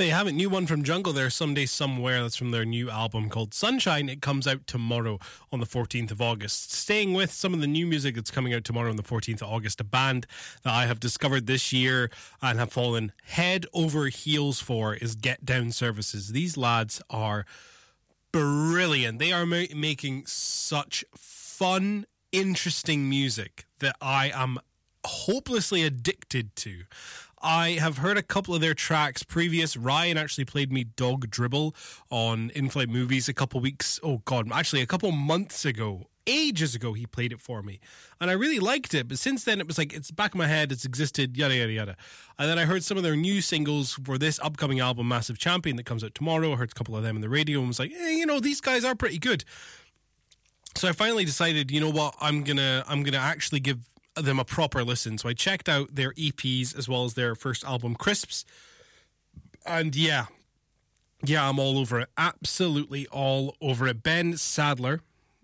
They have a new one from Jungle there, Someday Somewhere. That's from their new album called Sunshine. It comes out tomorrow on the 14th of August. Staying with some of the new music that's coming out tomorrow on the 14th of August, a band that I have discovered this year and have fallen head over heels for is Get Down Services. These lads are brilliant. They are making such fun, interesting music that I am hopelessly addicted to. I have heard a couple of their tracks previous. Ryan actually played me Dog Dribble on In-Flight Movies a couple months ago. Ages ago he played it for me. And I really liked it, but since then it was like, it's back of my head, it's existed, yada, yada, yada. And then I heard some of their new singles for this upcoming album, Massive Champion, that comes out tomorrow. I heard a couple of them in the radio and was like, hey, these guys are pretty good. So I finally decided, you know what, I'm gonna actually give them a proper listen. So I checked out their EPs as well as their first album, Crisps. And yeah, I'm all over it. Absolutely all over it. Ben Sadler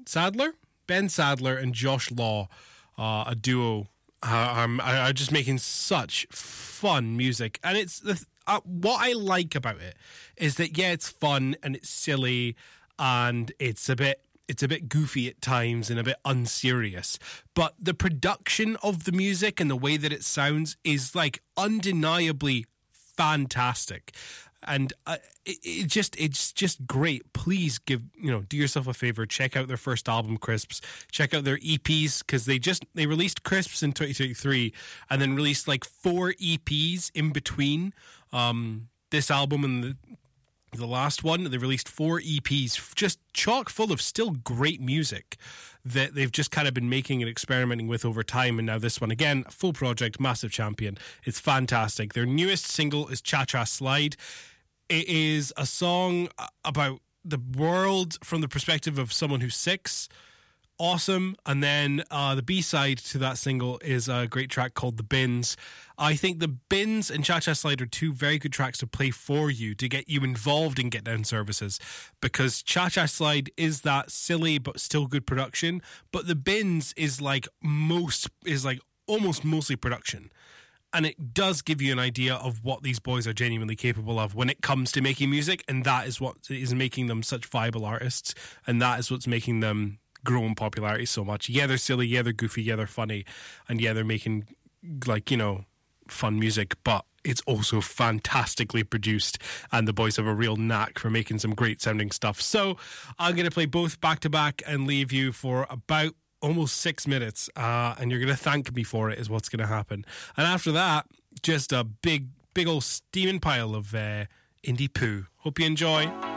and Josh Law, a duo, are just making such fun music. And it's what I like about it is that, yeah, it's fun and it's silly and it's a bit goofy at times and a bit unserious. But the production of the music and the way that it sounds is like undeniably fantastic. And it's just great. Please do yourself a favor, check out their first album, Crisps. Check out their EPs, because they released Crisps in 2023 and then released like 4 EPs in between this album and the last one. They released 4 EPs, just chock full of still great music that they've just kind of been making and experimenting with over time. And now this one, again, full project, Massive Champion. It's fantastic. Their newest single is Cha Cha Slide. It is a song about the world from the perspective of someone who's 6. Awesome. And then the B-side to that single is a great track called The Bins. I think The Bins and Cha Cha Slide are 2 very good tracks to play for you to get you involved in Get Down Services, because Cha Cha Slide is that silly but still good production, but The Bins is almost mostly production. And it does give you an idea of what these boys are genuinely capable of when it comes to making music, and that is what is making them such viable artists, and that is what's making them grow in popularity so much. Yeah, they're silly, yeah, they're goofy, yeah, they're funny, and yeah, they're making fun music, but it's also fantastically produced, and the boys have a real knack for making some great sounding stuff. So I'm going to play both back to back and leave you for about almost 6 minutes, and you're going to thank me for it is what's going to happen. And after that, just a big old steaming pile of indie poo. Hope you enjoy.